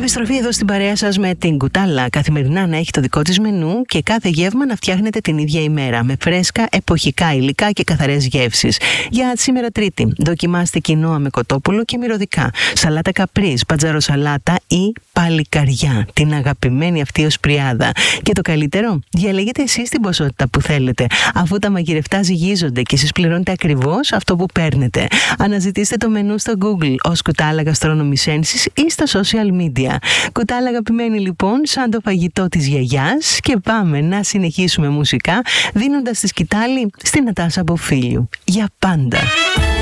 Επιστροφή εδώ στην παρέα σας με την Κουτάλα. Καθημερινά να έχει το δικό της μενού και κάθε γεύμα να φτιάχνετε την ίδια ημέρα με φρέσκα, εποχικά υλικά και καθαρές γεύσεις. Για σήμερα Τρίτη, δοκιμάστε κοινόα με κοτόπουλο και μυρωδικά, σαλάτα καπρίς, πατζαροσαλάτα ή παλικαριά, την αγαπημένη αυτή ως πριάδα. Και το καλύτερο, διαλέγετε εσείς την ποσότητα που θέλετε, αφού τα μαγειρευτά ζυγίζονται και εσείς πληρώνετε ακριβώς αυτό που παίρνετε. Αναζητήστε το μενού στο Google ως Κουτάλα Gastronomy Senses ή στα social media. Κουτάλα αγαπημένη λοιπόν, σαν το φαγητό της γιαγιάς, και πάμε να συνεχίσουμε μουσικά δίνοντας τη σκητάλη στην Νατάσα Μποφίλιου. Για πάντα.